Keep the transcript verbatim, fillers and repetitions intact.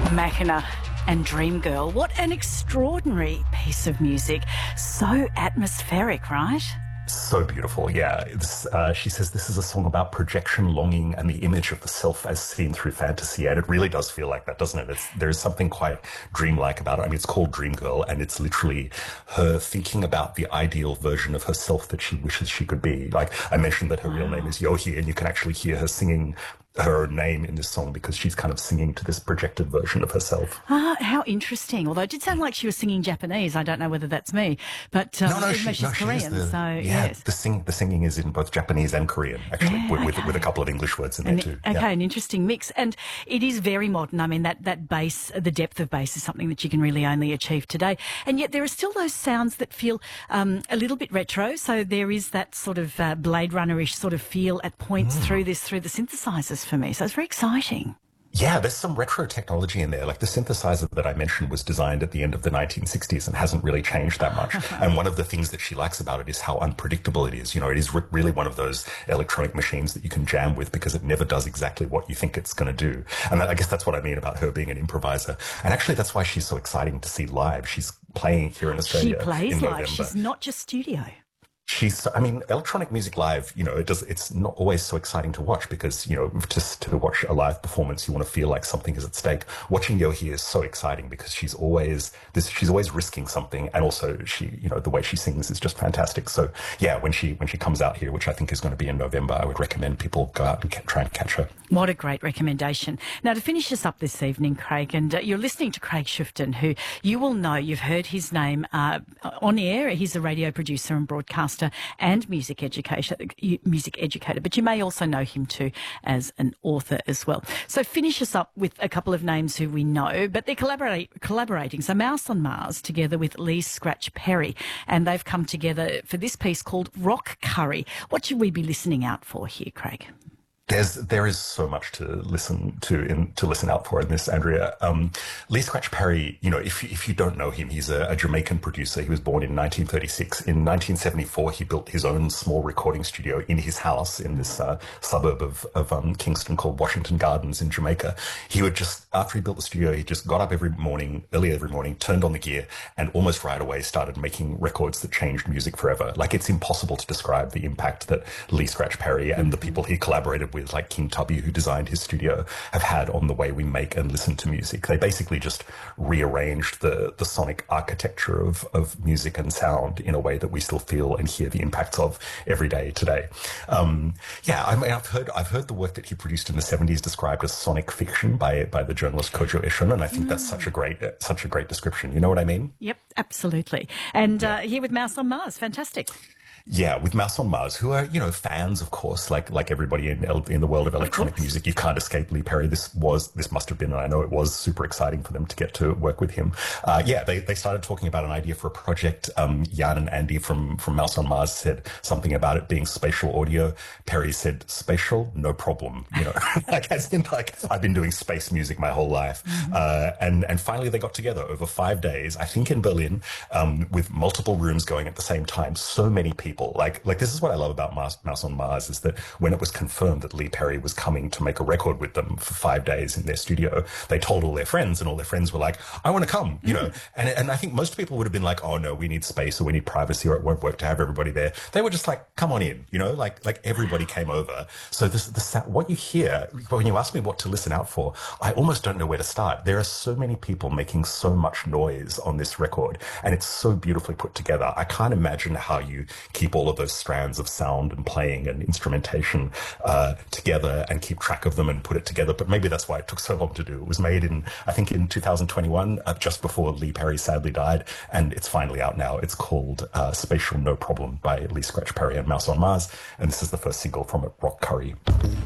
Machina and Dream Girl. What an extraordinary piece of music. So atmospheric, right? So beautiful, yeah. It's, uh, she says this is a song about projection, longing, and the image of the self as seen through fantasy. And it really does feel like that, doesn't it? It's, there's something quite dreamlike about it. I mean, it's called Dream Girl, and it's literally her thinking about the ideal version of herself that she wishes she could be. Like, I mentioned that her wow. real name is Yohi, and you can actually hear her singing her name in this song because she's kind of singing to this projected version of herself. Ah, how interesting. Although it did sound like she was singing Japanese. I don't know whether that's me, but um, no, no, she, she's no, she Korean. the, so yeah, yes, the sing the singing is in both Japanese and Korean, actually, yeah, with, okay. with with a couple of English words in and, there too. Okay, yeah. an interesting mix, and it is very modern. I mean, that that bass, the depth of bass, is something that you can really only achieve today. And yet there are still those sounds that feel um, a little bit retro. So there is that sort of uh, Blade Runner-ish sort of feel at points mm. through this through the synthesizers for me. So it's very exciting. Yeah, there's some retro technology in there. Like the synthesizer that I mentioned was designed at the end of the nineteen sixties and hasn't really changed that much. And one of the things that she likes about it is how unpredictable it is. You know, it is re- really one of those electronic machines that you can jam with because it never does exactly what you think it's going to do. And I guess that's what I mean about her being an improviser. And actually, that's why she's so exciting to see live. She's playing here in Australia. She plays in live. November. She's not just studio. She's, I mean, electronic music live, you know, it does, it's not always so exciting to watch because, you know, just to watch a live performance, you want to feel like something is at stake. Watching Yohi is so exciting because she's always, this, she's always risking something. And also she, you know, the way she sings is just fantastic. So yeah, when she, when she comes out here, which I think is going to be in November, I would recommend people go out and ca- try and catch her. What a great recommendation. Now, to finish us up this evening, Craig, and uh, you're listening to Craig Shifton, who you will know, you've heard his name uh, on air. He's a radio producer and broadcaster and music educator, music educator, but you may also know him too as an author as well. So finish us up with a couple of names who we know, but they're collaborate, collaborating. So Mouse on Mars together with Lee Scratch Perry, and they've come together for this piece called Rock Curry. What should we be listening out for here, Craig? There's there is so much to listen to in to listen out for in this, Andrea. Um, Lee Scratch Perry, you know, if if you don't know him, he's a, a Jamaican producer. He was born in nineteen thirty-six. In nineteen seventy-four, he built his own small recording studio in his house in this uh, suburb of of um, Kingston called Washington Gardens in Jamaica. He would just after he built the studio, he just got up every morning, early every morning, turned on the gear, and almost right away started making records that changed music forever. Like it's impossible to describe the impact that Lee Scratch Perry and the people he collaborated with, like King Tubby, who designed his studio, have had on the way we make and listen to music. They basically just rearranged the the sonic architecture of of music and sound in a way that we still feel and hear the impacts of every day today. Um, yeah, I mean, I've heard I've heard the work that he produced in the seventies described as sonic fiction by by the journalist Kojo Ishun, and I think mm. that's such a great such a great description. You know what I mean? Yep, absolutely. And yeah. uh, here with Mouse on Mars, fantastic. Yeah, with Mouse on Mars, who are, you know, fans, of course, like like everybody in in the world of electronic of music. You can't escape Lee Perry. This was, this must have been, and I know it was super exciting for them to get to work with him. Uh, yeah, they, they started talking about an idea for a project. Um, Jan and Andy from, from Mouse on Mars said something about it being spatial audio. Perry said, spatial, no problem. You know, like as in like, I've been doing space music my whole life. Mm-hmm. Uh, and, and finally they got together over five days, I think in Berlin, um, with multiple rooms going at the same time. So many people. Like, like this is what I love about Mouse, Mouse on Mars is that when it was confirmed that Lee Perry was coming to make a record with them for five days in their studio, they told all their friends, and all their friends were like, I want to come, you know. And and I think most people would have been like, oh no, we need space or we need privacy or it won't work to have everybody there. They were just like, come on in, you know, like like everybody came over. So this the what you hear when you ask me what to listen out for, I almost don't know where to start. There are so many people making so much noise on this record, and it's so beautifully put together. I can't imagine how you keep all of those strands of sound and playing and instrumentation uh, together and keep track of them and put it together. But maybe that's why it took so long to do. It was made in, I think, in two thousand twenty-one, uh, just before Lee Perry sadly died, and it's finally out now. It's called uh, Spatial No Problem by Lee Scratch Perry and Mouse on Mars, and this is the first single from it, Rock Curry.